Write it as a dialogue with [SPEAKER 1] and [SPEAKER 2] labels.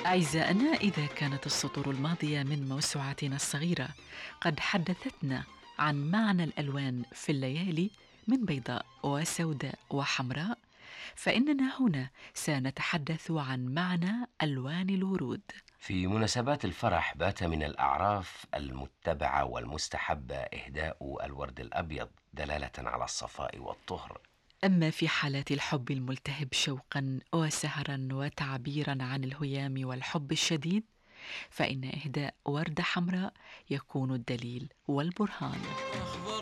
[SPEAKER 1] أعزائنا، إذا كانت السطور الماضية من موسوعتنا الصغيرة قد حدثتنا عن معنى الألوان في الليالي من بيضاء وسوداء وحمراء، فإننا هنا سنتحدث عن معنى ألوان الورود.
[SPEAKER 2] في مناسبات الفرح بات من الأعراف المتبعة والمستحبة إهداء الورد الأبيض دلالة على الصفاء والطهر.
[SPEAKER 1] أما في حالات الحب الملتهب شوقا وسهرا وتعبيرا عن الهيام والحب الشديد، فإن إهداء وردة حمراء يكون الدليل والبرهان.